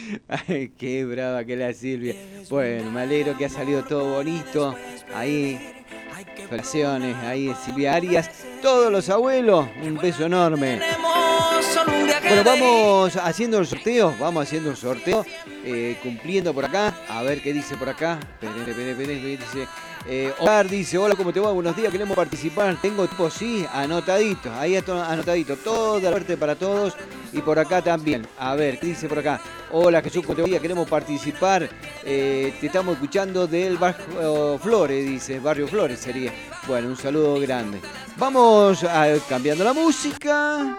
Ay, qué brava que la Silvia. Bueno, me alegro que ha salido todo bonito. Ahí, felicitaciones, ahí Silvia Arias. Todos los abuelos, un beso enorme. Bueno, vamos haciendo el sorteo, cumpliendo por acá, a ver qué dice por acá. Dice, Omar dice, hola, ¿cómo te va? Buenos días, queremos participar. Tengo tipo, sí, anotadito, ahí anotadito, toda la suerte para todos y por acá también. A ver, ¿qué dice por acá? Hola Jesús, ¿cómo te va? Queremos participar, te estamos escuchando del barrio Flores, dice, barrio Flores sería. Bueno, un saludo grande. Vamos cambiando la música.